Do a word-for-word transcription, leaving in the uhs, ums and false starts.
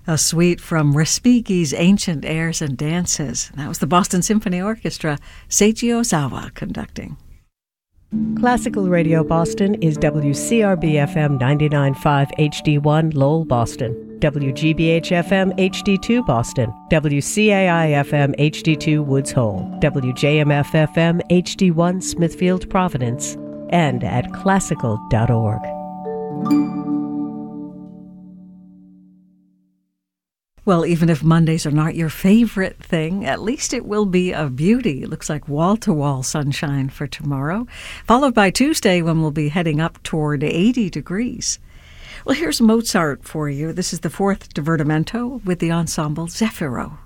A suite from Respigi's Ancient Airs and Dances. That was the Boston Symphony Orchestra, Seiji Ozawa conducting. Classical Radio Boston is W C R B F M ninety-nine point five H D one Lowell, Boston, W G B H F M H D two Boston, W C A I F M H D two Woods Hole, W J M F F M H D one Smithfield, Providence, and at classical dot org. Well, even if Mondays are not your favorite thing, at least it will be a beauty. It looks like wall-to-wall sunshine for tomorrow, followed by Tuesday when we'll be heading up toward eighty degrees. Well, here's Mozart for you. This is the fourth Divertimento with the ensemble Zefiro.